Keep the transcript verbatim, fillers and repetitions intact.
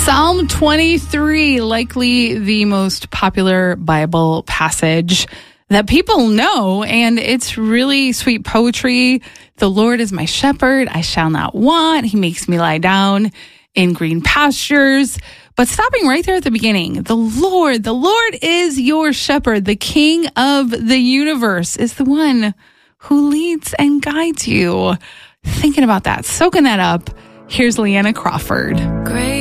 Psalm twenty-three, likely the most popular Bible passage that people know, and it's really sweet poetry. The Lord is my shepherd, I shall not want. He makes me lie down in green pastures. But stopping right there at the beginning, the Lord, the Lord is your shepherd. The King of the universe is the one who leads and guides you. Thinking about that, soaking that up. Here's Leanna Crawford. Great.